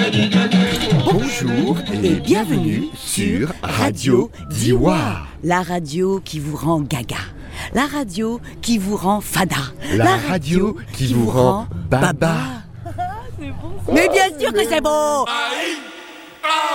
Bonjour et bienvenue sur Radio Diwa. La radio qui vous rend gaga. La radio qui vous rend fada. La radio qui vous rend baba. Mais bien sûr que c'est bon.